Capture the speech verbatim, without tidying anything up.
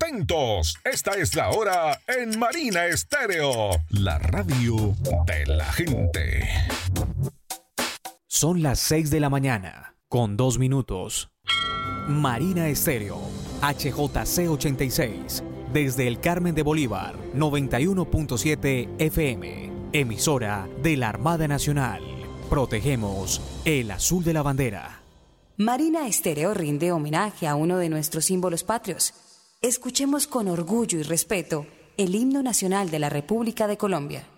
atentos. Esta es la hora en Marina Estéreo, la radio de la gente. Son las seis de la mañana, con dos minutos. Marina Estéreo, H J C ochenta y seis, desde el Carmen de Bolívar, noventa y uno punto siete F M, emisora de la Armada Nacional. Protegemos el azul de la bandera. Marina Estéreo rinde homenaje a uno de nuestros símbolos patrios. Escuchemos con orgullo y respeto el himno nacional de la República de Colombia.